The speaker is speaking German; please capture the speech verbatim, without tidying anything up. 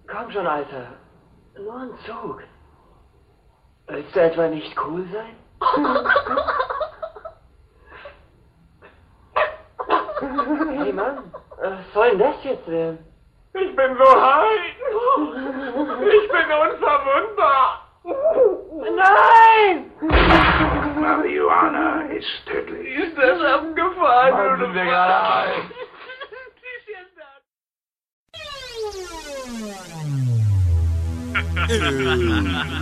Komm schon, Alter. Nur ein Zug. Willst du etwa nicht cool sein? Hey Mann, was soll denn das jetzt werden? Ich bin so high. Ich bin unverwundbar. Nein! Marihuana ist tödlich. Ist das abgefahren? Mann, sind wir gerade high. Äh.